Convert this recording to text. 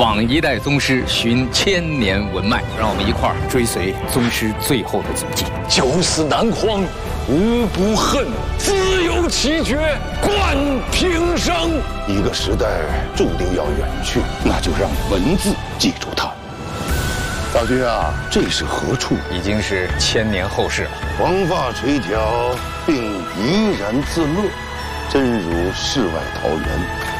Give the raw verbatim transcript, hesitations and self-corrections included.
访一代宗师，寻千年文脉，让我们一块儿追随宗师最后的足迹。 九死南荒，无不恨；自由奇绝，冠平生。 一个时代注定要远去，那就让文字记住它。大军啊，这是何处？ 已经是千年后事了。 黄发垂髫，并怡然自乐，真如世外桃源。